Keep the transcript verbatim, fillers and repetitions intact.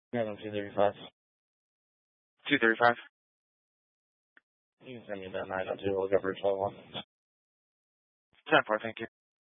Magnum two thirty-five. two thirty-five. You can send me that nine oh two. I'll look up for twelve one. ten four, thank you.